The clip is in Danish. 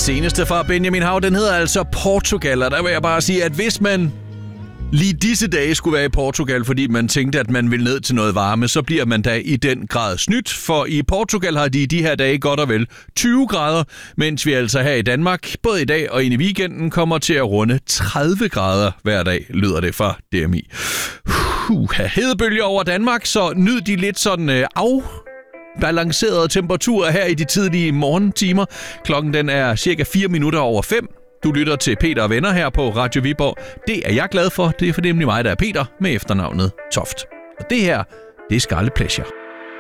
seneste fra Benjamin Hav, den hedder altså Portugal, og der vil jeg bare sige, at hvis man lige disse dage skulle være i Portugal, fordi man tænkte, at man ville ned til noget varme, så bliver man da i den grad snydt, for i Portugal har de her dage godt og vel 20 grader, mens vi altså her i Danmark, både i dag og ind i weekenden, kommer til at runde 30 grader hver dag, lyder det fra DMI. Hedebølge over Danmark, så nyd de lidt sådan afbalancerede temperaturer her i de tidlige morgentimer. Klokken den er cirka 4 minutter over 5. Du lytter til Peter og Venner her på Radio Viborg. Det er jeg glad for. Det er for nemlig mig, der er Peter med efternavnet Toft. Og det her, det er Scarlet Pleasure.